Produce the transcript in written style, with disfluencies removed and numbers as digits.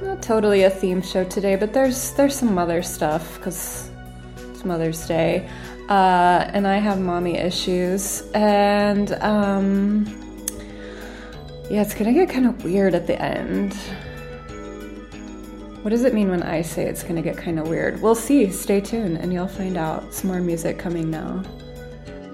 not totally a theme show today, but there's some mother stuff because it's Mother's Day, and I have mommy issues, and yeah, it's gonna get kind of weird at the end. What does it mean when I say it's gonna get kind of weird? We'll see. Stay tuned, and you'll find out. Some more music coming now.